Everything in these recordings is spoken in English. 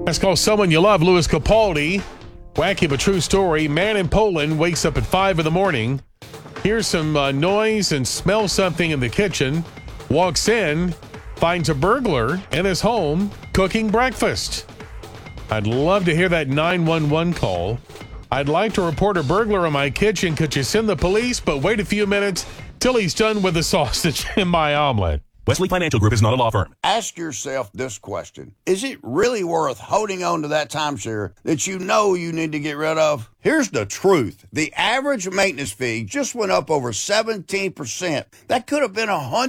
Let's call someone you love, Louis Capaldi. Wacky but true story. Man in Poland wakes up at 5 in the morning, hears some noise and smells something in the kitchen, walks in, finds a burglar in his home cooking breakfast. I'd love to hear that 911 call. I'd like to report a burglar in my kitchen. Could you send the police? But wait a few minutes till he's done with the sausage in my omelet. Wesley Financial Group is not a law firm. Ask yourself this question. Is it really worth holding on to that timeshare that you know you need to get rid of? Here's the truth. The average maintenance fee just went up over 17%. That could have been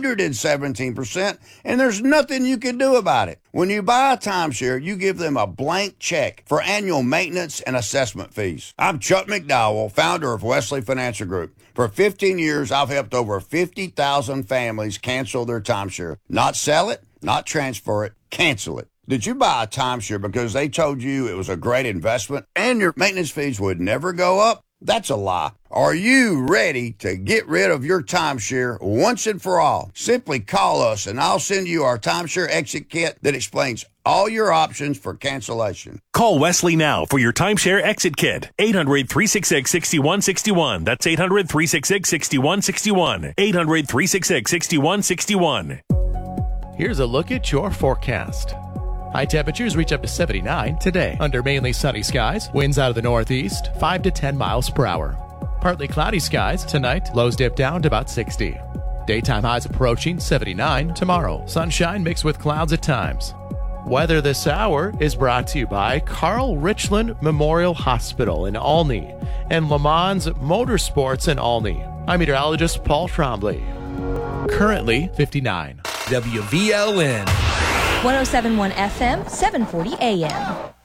117%, and there's nothing you can do about it. When you buy a timeshare, you give them a blank check for annual maintenance and assessment fees. I'm Chuck McDowell, founder of Wesley Financial Group. For 15 years, I've helped over 50,000 families cancel their timeshare. Not sell it, not transfer it, cancel it. Did you buy a timeshare because they told you it was a great investment and your maintenance fees would never go up? That's a lie. Are you ready to get rid of your timeshare once and for all? Simply call us and I'll send you our timeshare exit kit that explains all your options for cancellation. Call Wesley now for your timeshare exit kit. 800-366-6161. That's 800-366-6161. 800-366-6161. Here's a look at your forecast. High temperatures reach up to 79 today under mainly sunny skies. Winds out of the northeast, 5 to 10 miles per hour. Partly cloudy skies tonight. Lows dip down to about 60. Daytime highs approaching 79 tomorrow. Sunshine mixed with clouds at times. Weather this hour is brought to you by Carl Richland Memorial Hospital in Olney and Le Mans Motorsports in Olney. I'm meteorologist Paul Trombley. Currently 59. WVLN. 107.1 FM, 740 AM.